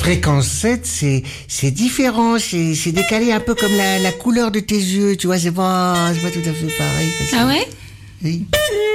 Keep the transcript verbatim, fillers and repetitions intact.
Fréquence sept, c'est, c'est différent, c'est, c'est décalé un peu comme la, la couleur de tes yeux, tu vois, c'est pas, c'est pas tout à fait pareil. Ah ouais? Oui.